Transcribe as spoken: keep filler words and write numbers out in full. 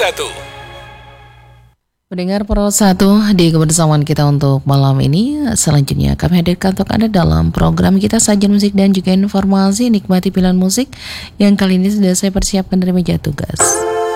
satu. Pendengar Pro satu di kebersamaan kita untuk malam ini. Selanjutnya kami hadirkan untuk Anda dalam program kita Sajian Musik dan juga informasi. Nikmati pilihan musik yang kali ini sudah saya persiapkan dari meja tugas.